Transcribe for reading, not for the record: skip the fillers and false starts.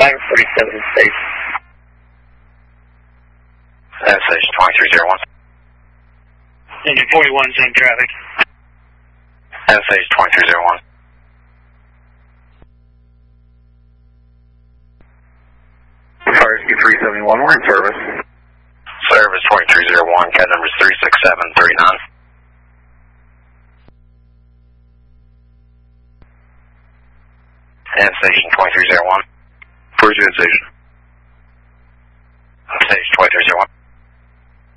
947 station. Station 2301. Engine 41's in traffic. Station 2301. RSQ 371, we're in service. Service 2301, cat number is 36739. And station 2301. Where's your station? Station 2301.